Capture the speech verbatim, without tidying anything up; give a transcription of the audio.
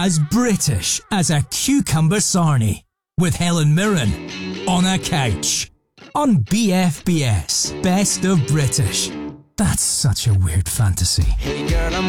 as British as a cucumber sarnie with Helen Mirren on a couch on B F B S Best of British. That's such a weird fantasy. Hey girl, I'm